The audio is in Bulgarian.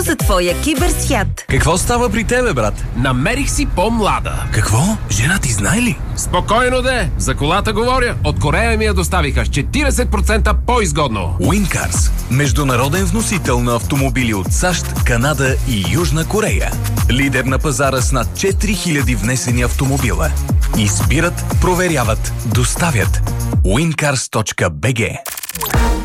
за твоя киберсвят. Какво става при тебе, брат? Намерих си по-млада. Какво? Жена ти знае ли? Спокойно де, за колата говоря. От Корея ми я доставиха с 40% по-изгодно. Уинкарс – международен вносител на автомобили от САЩ, Канада и Южна Корея. Лидер на пазара с над 4000 внесени автомобила. Избират, проверяват, доставят. Wincars.bg